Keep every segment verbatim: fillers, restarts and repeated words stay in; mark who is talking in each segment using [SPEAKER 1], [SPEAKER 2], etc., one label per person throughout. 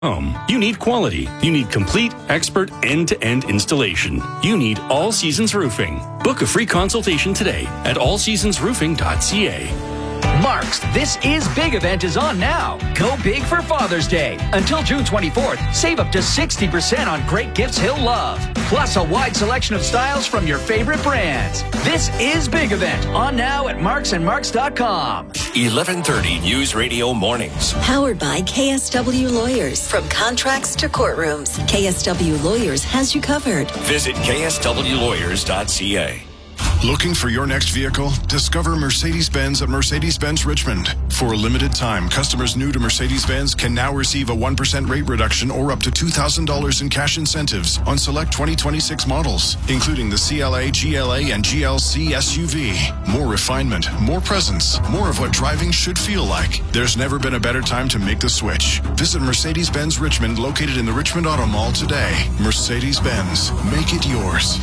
[SPEAKER 1] Home. You need quality. You need complete, expert, end-to-end installation. You need All Seasons Roofing. Book a free consultation today at all seasons roofing dot c a.
[SPEAKER 2] Mark's This Is Big event is on now. Go big for Father's Day. Until June twenty-fourth, save up to sixty percent on great gifts he'll love. Plus a wide selection of styles from your favorite brands. This Is Big event on now at marks and marks dot com.
[SPEAKER 3] eleven thirty News Radio Mornings.
[SPEAKER 4] Powered by K S W Lawyers. From contracts to courtrooms, K S W Lawyers has you covered.
[SPEAKER 3] Visit k s w lawyers dot c a.
[SPEAKER 5] Looking for your next vehicle? Discover Mercedes-Benz at Mercedes-Benz Richmond. For a limited time, customers new to Mercedes-Benz can now receive a one percent rate reduction or up to two thousand dollars in cash incentives on select twenty twenty-six models, including the C L A, G L A, and G L C S U V. More refinement, more presence, more of what driving should feel like. There's never been a better time to make the switch. Visit Mercedes-Benz Richmond, located in the Richmond Auto Mall today. Mercedes-Benz. Make it yours.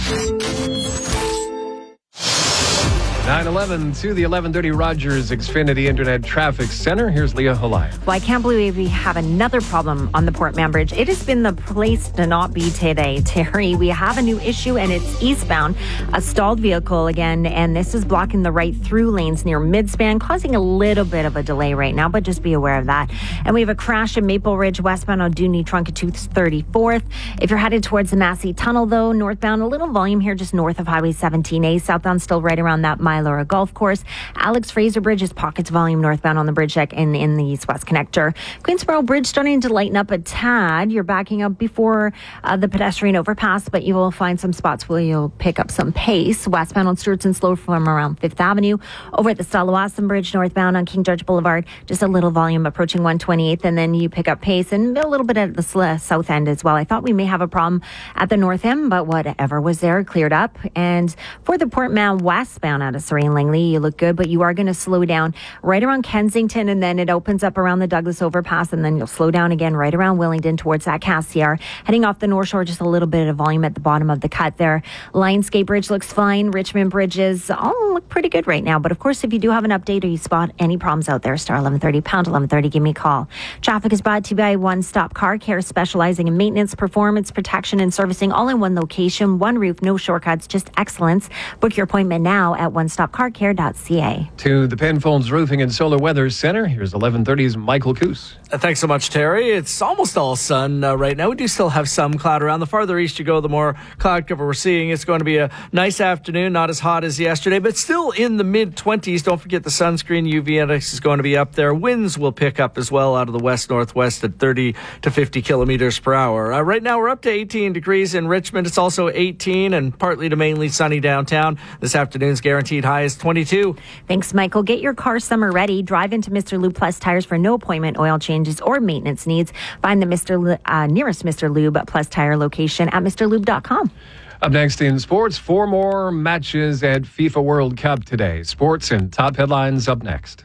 [SPEAKER 6] nine eleven to the eleven thirty Rogers Xfinity Internet Traffic Center. Here's Leah Halaya.
[SPEAKER 7] Well, I can't believe we have another problem on the Port Mann Bridge. It has been the place to not be today, Terry. We have a new issue, and it's eastbound. A stalled vehicle again, and this is blocking the right through lanes near Midspan, causing a little bit of a delay right now, but just be aware of that. And we have a crash in Maple Ridge, westbound on Dooney Trunk at two thirty-fourth. If you're headed towards the Massey Tunnel, though, northbound, a little volume here just north of Highway seventeen A. Southbound still right around that mile. Laura Golf Course. Alex Fraser Bridge is pockets volume northbound on the bridge deck and in the east-west connector. Queensboro Bridge starting to lighten up a tad. You're backing up before uh, the pedestrian overpass, but you will find some spots where you'll pick up some pace. Westbound on Stewart slow from around fifth Avenue. Over at the Stalawasan Bridge northbound on King George Boulevard, just a little volume approaching one twenty-eighth, and then you pick up pace and a little bit at the south end as well. I thought we may have a problem at the north end, but whatever was there cleared up. And for the Port Mann westbound out of Serene Langley, you look good, but you are going to slow down right around Kensington, and then it opens up around the Douglas overpass, and then you'll slow down again right around Willingdon towards that Cassiar. Heading off the North Shore, just a little bit of volume at the bottom of the cut there. Lionsgate Bridge looks fine. Richmond Bridges all look pretty good right now, but of course, if you do have an update or you spot any problems out there, star eleven thirty, pound eleven thirty, give me a call. Traffic is brought to you by One Stop Car Care, specializing in maintenance, performance, protection, and servicing, all in one location, one roof, no shortcuts, just excellence. Book your appointment now at one stop car care dot c a.
[SPEAKER 6] To the Penfolds Roofing and Solar Weather Center, here's eleven thirty's Michael Coos.
[SPEAKER 8] Uh, thanks so much, Terry. It's almost all sun uh, right now. We do still have some cloud around. The farther east you go, the more cloud cover we're seeing. It's going to be a nice afternoon, not as hot as yesterday, but still in the mid-twenties. Don't forget the sunscreen. U V index is going to be up there. Winds will pick up as well out of the west-northwest at thirty to fifty kilometers per hour. Uh, right now, we're up to eighteen degrees in Richmond. It's also eighteen and partly to mainly sunny downtown. This afternoon's guaranteed high is twenty-two.
[SPEAKER 7] Thanks, Michael. Get your car summer ready. Drive into Mister Lube Plus Tires for no appointment oil changes or maintenance needs. Find the Mister Uh, nearest Mister Lube Plus Tire location at mr lube dot com.
[SPEAKER 6] Up next in sports, four more matches at FIFA World Cup today. Sports and top headlines up next.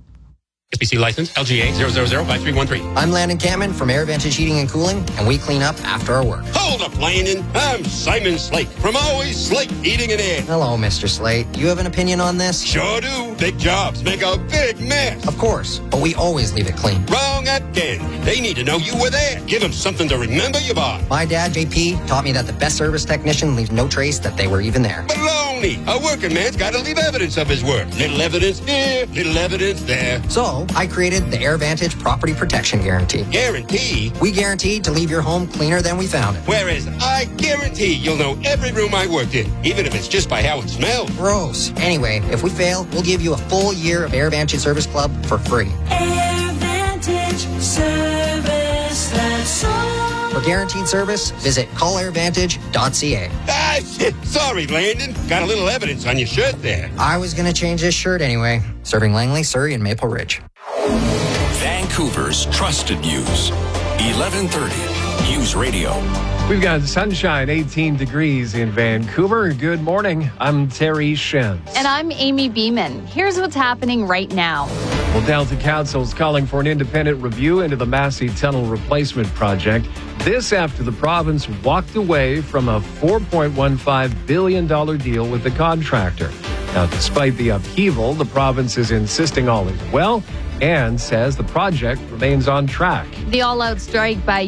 [SPEAKER 9] S B C license L G A zero zero zero five three one three.
[SPEAKER 10] I'm Landon Cameron from Air Vantage Heating and Cooling, and we clean up after our work.
[SPEAKER 11] Hold up, Landon. I'm Simon Slate from Always Slate Heating and Air.
[SPEAKER 10] Hello, Mister Slate. You have an opinion on this?
[SPEAKER 11] Sure do. Big jobs make a big mess.
[SPEAKER 10] Of course, but we always leave it clean.
[SPEAKER 11] Wrong again. They need to know you were there. Give them something to remember you by.
[SPEAKER 10] My dad, J P, taught me that the best service technician leaves no trace that they were even there.
[SPEAKER 11] Baloney. A working man's got to leave evidence of his work. Little evidence here, little evidence there.
[SPEAKER 10] So, I created the Air Vantage Property Protection Guarantee.
[SPEAKER 11] Guarantee?
[SPEAKER 10] We guarantee to leave your home cleaner than we found it.
[SPEAKER 11] Whereas I guarantee you'll know every room I worked in, even if it's just by how it smells.
[SPEAKER 10] Gross. Anyway, if we fail, we'll give you a full year of Air Vantage Service Club for free.
[SPEAKER 12] Air Vantage Service, that's all.
[SPEAKER 10] For guaranteed service, visit call air vantage dot c a.
[SPEAKER 11] Ah, shit. Sorry, Landon. Got a little evidence on your shirt there.
[SPEAKER 10] I was going to change this shirt anyway. Serving Langley, Surrey, and Maple Ridge.
[SPEAKER 3] Vancouver's trusted news. eleven thirty News Radio.
[SPEAKER 6] We've got sunshine, eighteen degrees in Vancouver. Good morning. I'm Terry Shen.
[SPEAKER 13] And I'm Amy Beeman. Here's what's happening right now.
[SPEAKER 6] Well, Delta Council's calling for an independent review into the Massey Tunnel replacement project. This after the province walked away from a four point one five billion dollars deal with the contractor. Now, despite the upheaval, the province is insisting all is well. and says the project remains on track.
[SPEAKER 13] The all-out strike by